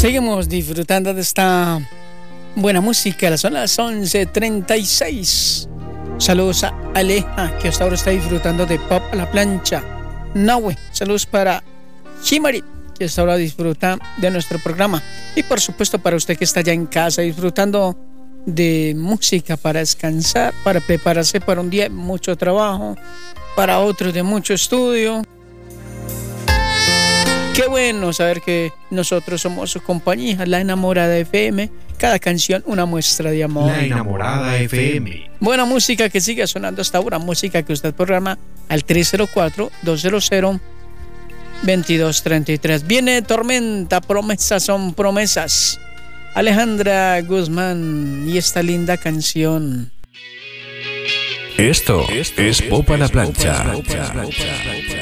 Seguimos disfrutando de esta buena música. Son las 11:36. Saludos a Aleja, que hasta ahora está disfrutando de Pop a la Plancha. Nahue, saludos para Himari, que hasta ahora disfruta de nuestro programa. Y por supuesto para usted que está ya en casa disfrutando de música para descansar, para prepararse para un día de mucho trabajo, para otro de mucho estudio. Qué bueno saber que nosotros somos su compañía, La Enamorada FM. Cada canción una muestra de amor. La Enamorada FM. Buena música que sigue sonando hasta ahora. Música que usted programa al 304-200-2233. Viene Tormenta, promesas son promesas. Alejandra Guzmán y esta linda canción. Esto es Pop a la Plancha.